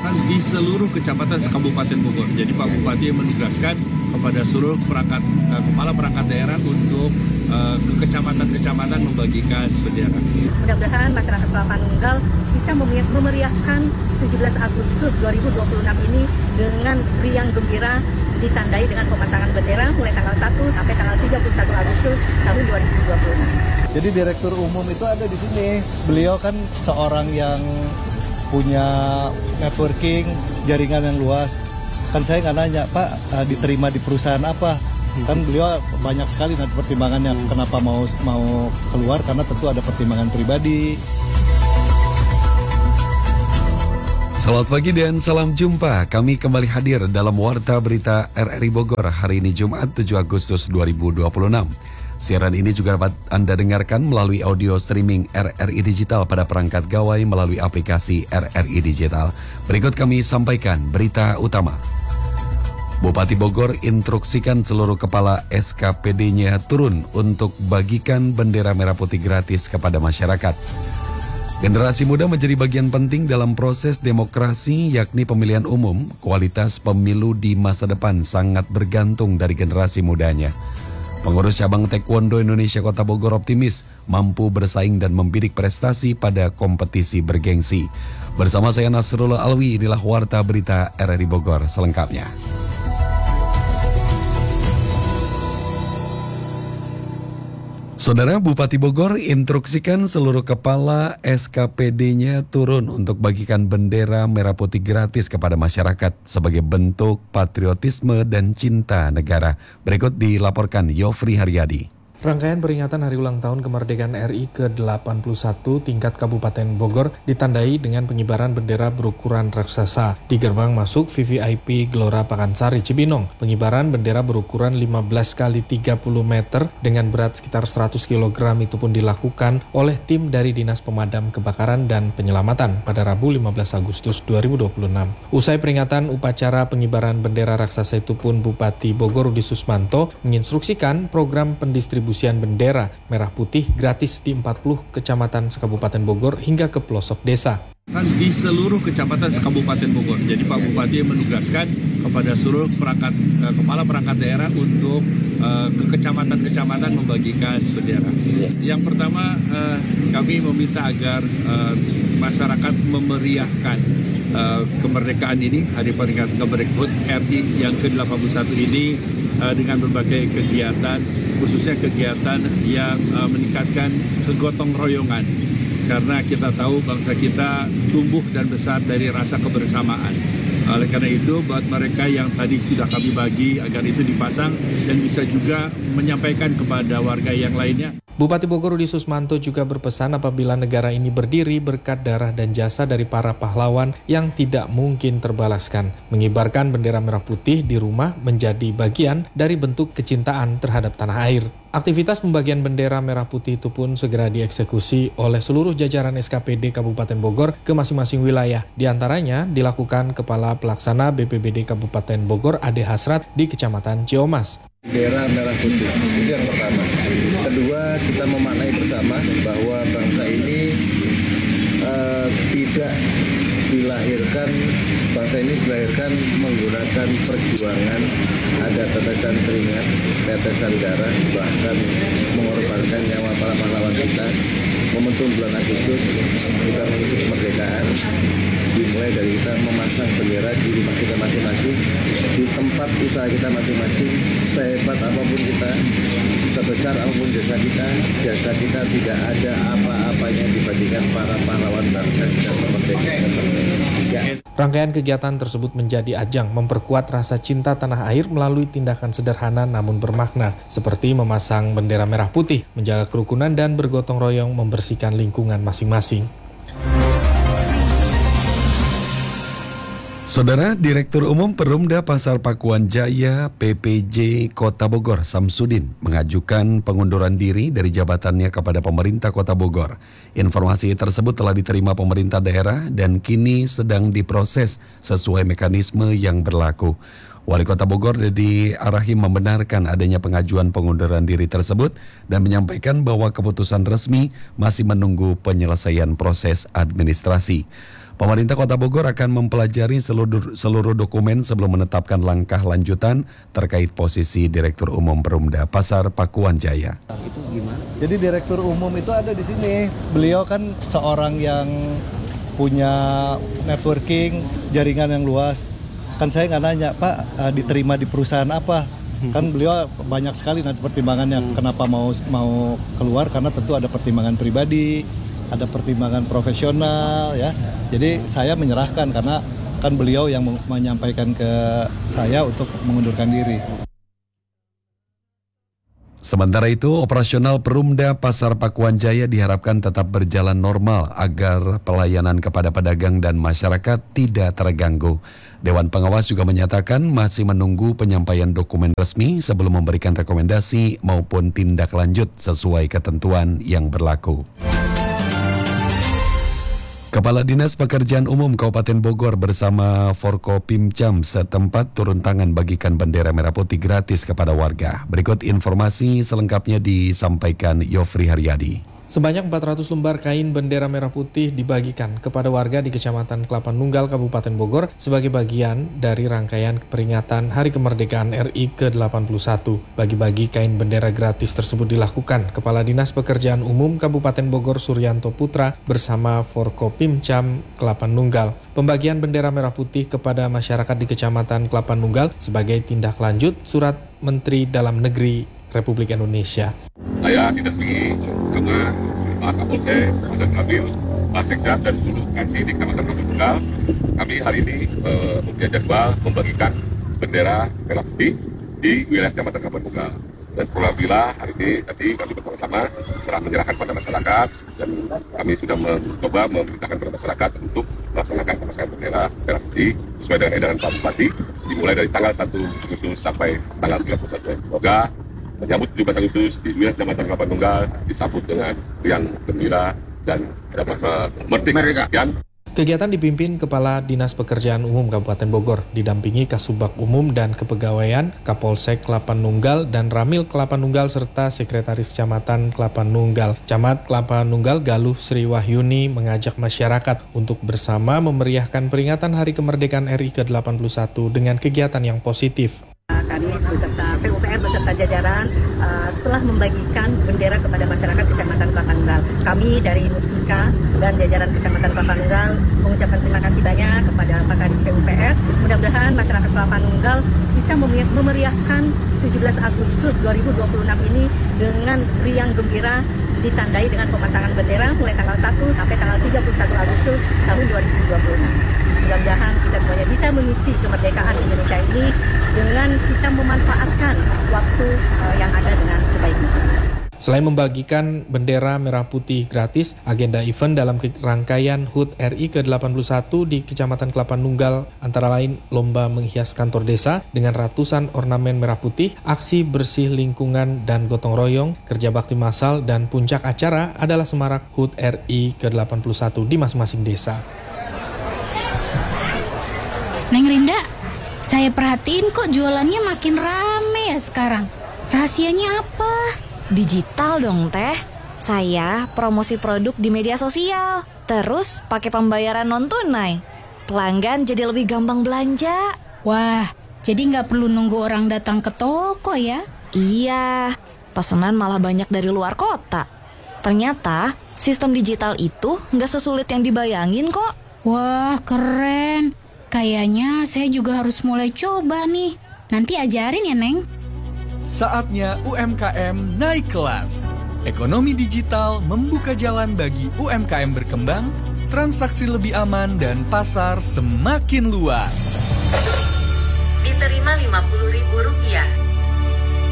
di seluruh kecamatan se-Kabupaten Bogor. Jadi Pak Bupati menugaskan kepada seluruh kepala perangkat daerah untuk ke kecamatan-kecamatan membagikan bendera. Mudah-mudahan masyarakat Kelapa Nunggal bisa memeriahkan 17 Agustus 2026 ini dengan riang gembira, ditandai dengan pemasangan bendera mulai tanggal 1 sampai tanggal 31 Agustus tahun 2026. Jadi Direktur Umum itu ada di sini. Beliau kan seorang yang punya networking, jaringan yang luas. Kan saya nggak nanya, Pak, diterima di perusahaan apa? Kan beliau banyak sekali nanti pertimbangannya. Kenapa mau keluar? Karena tentu ada pertimbangan pribadi. Selamat pagi dan salam jumpa. Kami kembali hadir dalam Warta Berita RRI Bogor hari ini Jumat 7 Agustus 2026. Siaran ini juga dapat Anda dengarkan melalui audio streaming RRI Digital pada perangkat gawai melalui aplikasi RRI Digital. Berikut kami sampaikan berita utama. Bupati Bogor instruksikan seluruh kepala SKPD-nya turun untuk bagikan bendera merah putih gratis kepada masyarakat. Generasi muda menjadi bagian penting dalam proses demokrasi, yakni pemilihan umum. Kualitas pemilu di masa depan sangat bergantung dari generasi mudanya. Pengurus cabang Taekwondo Indonesia Kota Bogor optimis mampu bersaing dan membidik prestasi pada kompetisi bergengsi. Bersama saya Nasrullah Alwi, inilah Warta Berita RRI Bogor selengkapnya. Saudara, Bupati Bogor instruksikan seluruh kepala SKPD-nya turun untuk bagikan bendera merah putih gratis kepada masyarakat sebagai bentuk patriotisme dan cinta negara. Berikut dilaporkan Yofri Haryadi. Rangkaian peringatan Hari Ulang Tahun Kemerdekaan RI ke-81 tingkat Kabupaten Bogor ditandai dengan pengibaran bendera berukuran raksasa di gerbang masuk VVIP Gelora Pakansari Cibinong. Pengibaran bendera berukuran 15 x 30 meter dengan berat sekitar 100 kg itu pun dilakukan oleh tim dari Dinas Pemadam Kebakaran dan Penyelamatan pada Rabu 15 Agustus 2026. Usai peringatan upacara pengibaran bendera raksasa itu pun Bupati Bogor Rudi Susmanto menginstruksikan program pendistribusian bendera merah putih gratis di 40 kecamatan se-Kabupaten Bogor hingga ke pelosok desa. Di seluruh kecamatan se-Kabupaten Bogor. Jadi Pak Bupati menugaskan kepada seluruh kepala perangkat daerah untuk ke kecamatan-kecamatan membagikan bendera. Yang pertama, kami meminta agar masyarakat memeriahkan kemerdekaan ini, Hari Peringatan Kemerdekaan RI yang ke-81 ini dengan berbagai kegiatan, khususnya kegiatan yang meningkatkan kegotong royongan. Karena kita tahu bangsa kita tumbuh dan besar dari rasa kebersamaan. Oleh karena itu, buat mereka yang tadi sudah kami bagi agar itu dipasang dan bisa juga menyampaikan kepada warga yang lainnya. Bupati Bogor Rudi Susmanto juga berpesan apabila negara ini berdiri berkat darah dan jasa dari para pahlawan yang tidak mungkin terbalaskan. Mengibarkan bendera merah putih di rumah menjadi bagian dari bentuk kecintaan terhadap tanah air. Aktivitas pembagian bendera merah putih itu pun segera dieksekusi oleh seluruh jajaran SKPD Kabupaten Bogor ke masing-masing wilayah. Di antaranya dilakukan Kepala Pelaksana BPBD Kabupaten Bogor Ade Hasrat di Kecamatan Ciomas. Bendera merah putih, itu yang pertama. Kedua, kita memaknai bersama bahwa bangsa ini dilahirkan menggunakan perjuangan, ada tetesan keringat, tetesan darah, bahkan mengorbankan nyawa para pahlawan kita. Momentum bulan Agustus kita mengisi kemerdekaan, dimulai dari kita memasang bendera di rumah kita masing-masing, di tempat usaha kita masing-masing. Sehebat apapun kita, sebesar apapun jasa kita tidak ada apa-apanya dibandingkan para pahlawan bangsa kita kemerdekaan. Ya. Rangkaian kegiatan tersebut menjadi ajang memperkuat rasa cinta tanah air melalui tindakan sederhana namun bermakna, seperti memasang bendera merah putih, menjaga kerukunan dan bergotong royong membersihkan lingkungan masing-masing. Saudara, Direktur Umum Perumda Pasar Pakuan Jaya PPJ Kota Bogor Samsudin mengajukan pengunduran diri dari jabatannya kepada pemerintah Kota Bogor. Informasi tersebut telah diterima pemerintah daerah dan kini sedang diproses sesuai mekanisme yang berlaku. Wali Kota Bogor Dedi Arahim membenarkan adanya pengajuan pengunduran diri tersebut dan menyampaikan bahwa keputusan resmi masih menunggu penyelesaian proses administrasi. Pemerintah Kota Bogor akan mempelajari seluruh dokumen sebelum menetapkan langkah lanjutan terkait posisi Direktur Umum Perumda Pasar Pakuan Jaya. Itu gimana? Jadi Direktur Umum itu ada di sini. Beliau kan seorang yang punya networking, jaringan yang luas. Kan saya nggak nanya, Pak, diterima di perusahaan apa? Kan beliau banyak sekali nanti pertimbangannya. Kenapa mau keluar? Karena tentu ada pertimbangan pribadi, ada pertimbangan profesional ya. Jadi saya menyerahkan karena kan beliau yang menyampaikan ke saya untuk mengundurkan diri. Sementara itu, operasional Perumda Pasar Pakuan Jaya diharapkan tetap berjalan normal agar pelayanan kepada pedagang dan masyarakat tidak terganggu. Dewan Pengawas juga menyatakan masih menunggu penyampaian dokumen resmi sebelum memberikan rekomendasi maupun tindak lanjut sesuai ketentuan yang berlaku. Kepala Dinas Pekerjaan Umum Kabupaten Bogor bersama Forkopimcam setempat turun tangan bagikan bendera merah putih gratis kepada warga. Berikut informasi selengkapnya disampaikan Yofri Haryadi. Sebanyak 400 lembar kain bendera merah putih dibagikan kepada warga di Kecamatan Kelapa Nunggal, Kabupaten Bogor sebagai bagian dari rangkaian peringatan Hari Kemerdekaan RI ke-81. Bagi-bagi kain bendera gratis tersebut dilakukan Kepala Dinas Pekerjaan Umum Kabupaten Bogor Suryanto Putra bersama Forkopimcam Kelapa Nunggal. Pembagian bendera merah putih kepada masyarakat di Kecamatan Kelapa Nunggal sebagai tindak lanjut Surat Menteri Dalam Negeri Republik Indonesia. Saya didampingi sama Pak Kapolsek dan Kabil, Pak Sekjam dan seluruh kasih di Kecamatan Kelapa Nunggal. Kami hari ini mempunyai jadwal membagikan bendera merah putih di wilayah Kecamatan Kelapa Nunggal. Dan alhamdulillah hari ini tadi kami bersama-sama telah menyerahkan pada masyarakat dan kami sudah mencoba memerintahkan kepada masyarakat untuk melaksanakan pemasangan bendera merah putih sesuai dengan edaran Pak Bupati dimulai dari tanggal 1 Agustus sampai tanggal 31. Semoga menyambut 17 Agustus di wilayah Kecamatan Kelapa Nunggal disambut dengan riang gembira dan dapat merdeka. Kegiatan dipimpin Kepala Dinas Pekerjaan Umum Kabupaten Bogor, didampingi Kasubag Umum dan Kepegawaian, Kapolsek Kelapa Nunggal dan Ramil Kelapa Nunggal serta Sekretaris Kecamatan Kelapa Nunggal. Camat Kelapa Nunggal Galuh Sri Wahyuni mengajak masyarakat untuk bersama memeriahkan peringatan Hari Kemerdekaan RI ke-81 dengan kegiatan yang positif. Kadis beserta PUPR beserta jajaran telah membagikan bendera kepada masyarakat Kecamatan Kelapa Nunggal. Kami dari Muspika dan jajaran Kecamatan Kelapa Nunggal mengucapkan terima kasih banyak kepada Pak Kadis PUPR. Mudah-mudahan masyarakat Kelapa Nunggal bisa memeriahkan 17 Agustus 2026 ini dengan riang gembira ditandai dengan pemasangan bendera mulai tanggal 1 sampai tanggal 31 Agustus tahun 2026. Mudah-mudahan kita semuanya bisa mengisi kemerdekaan Indonesia ini dengan kita memanfaatkan waktu yang ada dengan sebaik-baiknya. Selain membagikan bendera merah putih gratis, agenda event dalam rangkaian HUT RI ke-81 di Kecamatan Kelapa Nunggal antara lain lomba menghias kantor desa dengan ratusan ornamen merah putih, aksi bersih lingkungan dan gotong royong, kerja bakti massal, dan puncak acara adalah semarak HUT RI ke-81 di masing-masing desa. Neng Rinda, saya perhatiin kok jualannya makin rame ya sekarang. Rahasianya apa? Digital dong teh. Saya promosi produk di media sosial. Terus pakai pembayaran non tunai. Pelanggan jadi lebih gampang belanja. Wah, jadi nggak perlu nunggu orang datang ke toko ya? Iya, pesanan malah banyak dari luar kota. Ternyata sistem digital itu nggak sesulit yang dibayangin kok. Wah, keren. Kayaknya saya juga harus mulai coba nih. Nanti ajarin ya, Neng. Saatnya UMKM naik kelas. Ekonomi digital membuka jalan bagi UMKM berkembang, transaksi lebih aman, dan pasar semakin luas. Diterima Rp50.000.